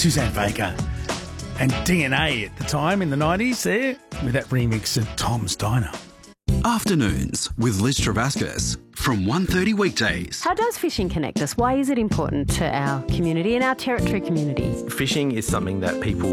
Suzanne Baker. And DNA at the time in the 90s there with that remix of Tom's Diner. Afternoons with Liz Travascus from 1:30 weekdays. How does fishing connect us? Why is it important to our community and our territory community? Fishing is something that people